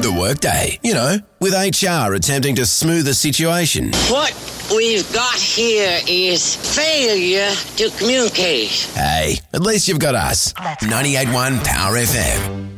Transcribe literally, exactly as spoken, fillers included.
The Workday, you know, with H R attempting to smooth the situation. What we've got here is failure to communicate. Hey, at least you've got us. ninety-eight point one Power F M.